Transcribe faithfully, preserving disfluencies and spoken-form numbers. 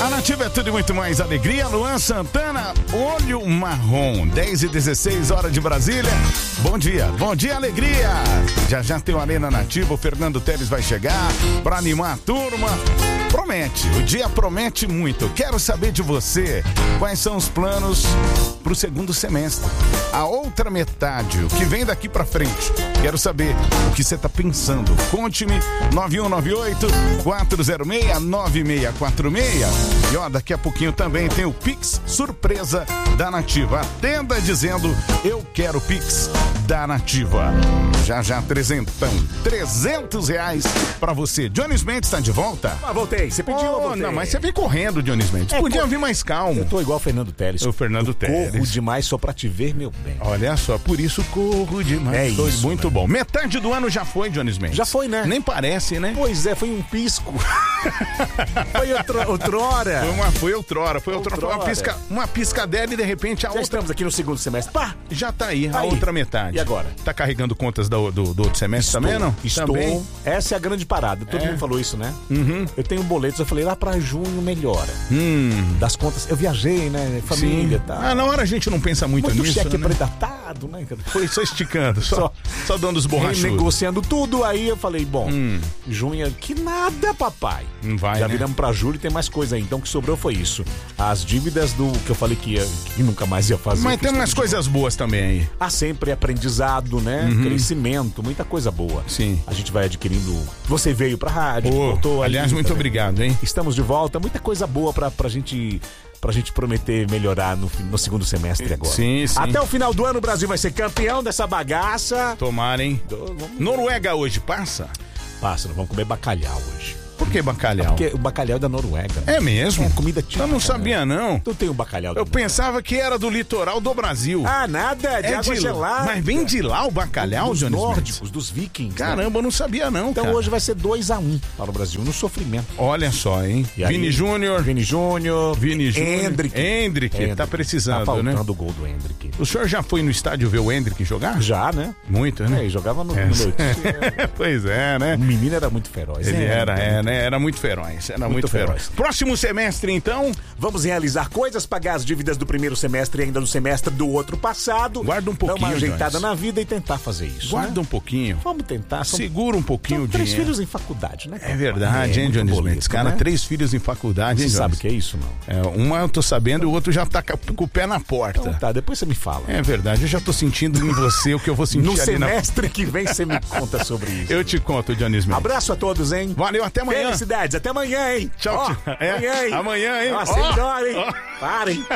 A Nativa é tudo e muito mais alegria. Luan Santana, Olho Marrom, dez e dezesseis, hora de Brasília. Bom dia, bom dia, alegria. Já já tem o Arena Nativa, o Fernando Teles vai chegar pra animar a turma. Promete, o dia promete muito. Quero saber de você, quais são os planos pro segundo semestre? A outra metade, o que vem daqui pra frente. Quero saber o que você tá pensando. Conte-me, nove um nove oito, quatro zero seis, nove seis quatro seis. E ó, daqui a pouquinho também tem o Pix surpresa da Nativa. Atenda dizendo, eu quero Pix da Nativa. Já já, trezentão, trezentos reais pra você. Jones Mendes tá de volta? Ah, voltei, você pediu, oh, eu voltei. Não, mas você vem correndo, Jones Mendes. É, Podia cor... vir mais calmo. Eu tô igual o Fernando Teles. O Fernando eu Teles. Corro demais só pra te ver, meu bem. Olha só, por isso corro demais. É Foi isso, muito né? bom. Metade do ano já foi, Jones Mendes. Já foi, né? Nem parece, né? Pois é, foi um pisco. Foi outro, outrora. Foi uma, foi outrora, foi outrora, foi uma, Outrora. pisca, uma piscadela e de repente a Já outra... estamos aqui no segundo semestre. Pá! Já tá aí, Tá a aí. outra metade. E agora? Tá carregando contas do, do, do outro semestre Estou, também, não? Estou. Também? Essa é a grande parada. Todo É. mundo falou isso, né? Uhum. Eu tenho boletos, eu falei, lá pra junho melhora. Hum. Das contas, eu viajei, né? Família e tal. Ah, na hora a gente não pensa muito, Muito nisso, cheque né? predatado, né? Foi só esticando, só, só, Só- dando os borrachudos. Negociando tudo, aí eu falei, bom, Hum. junho, que nada, papai. Não vai, Já né? viramos pra julho e tem mais coisa aí. Então o que sobrou foi isso. As dívidas do que eu falei que, ia, que nunca mais ia fazer. Mas eu tem fiz umas tudo de coisas boas também aí. novo. Há sempre aprendizado, né? Crescimento, muita coisa boa. Sim. A gente vai adquirindo. Você veio pra rádio, Ô, voltou ali aliás, muito também. obrigado, hein? Estamos de volta, muita coisa boa pra, pra gente. Pra gente prometer melhorar no, no segundo semestre agora. Sim, sim. Até o final do ano o Brasil vai ser campeão dessa bagaça. Tomara, hein? Vamos- Noruega hoje passa? Passa, nós vamos comer bacalhau hoje. Por que bacalhau? Porque o bacalhau é da Noruega. É mesmo? É comida típica. Eu não né? sabia, não. Tu tem o bacalhau da Eu Noruega. pensava que era do litoral do Brasil. Ah, nada, de é água de gelada. Mas vem de lá o bacalhau, dos Jones nórdicos, Mendes? dos vikings. né? Caramba, eu não sabia, não, Então cara. hoje vai ser dois a um para o Brasil, no sofrimento. Olha só, hein? E aí, Vini Júnior. Vini Júnior. Vini Júnior. Hendrick. Hendrick, Hendrick. tá precisando, tá né? faltando o gol do Hendrick. O senhor já foi no estádio ver o Hendrick jogar? Já, né? Muito, né? É, jogava no, É. no meu time. Pois é, né? O menino era muito feroz. Ele É, era, muito é, né? Era muito feroz. Era muito, Muito feroz. feroz. Próximo semestre, então, Vamos realizar coisas, pagar as dívidas do primeiro semestre e ainda do semestre do outro passado. Guarda um pouquinho, Dar uma ajeitada Jones. na vida e tentar fazer isso. guarda né? um pouquinho. Vamos tentar. São, Segura um pouquinho são o três dinheiro. filhos em faculdade, né? É verdade, É, hein, muito Jones boleto, Mendes? Cara, né? três filhos em faculdade, hein, Você sabe Jones? o que é isso, não? É, uma eu tô sabendo e o outro já tá com o pé na porta. Então tá, depois você me fala. É verdade, eu já tô sentindo em você o que eu vou sentir No ali na... semestre que vem você me conta sobre isso. Eu te conto, Jones Mendes. Abraço a todos, hein? Valeu, até amanhã. Felicidades, até amanhã, hein? Tchau, Ó, tchau. É, amanhã, hein? amanhã, hein? Nossa, Ó, melhor, hein? ó. Parem.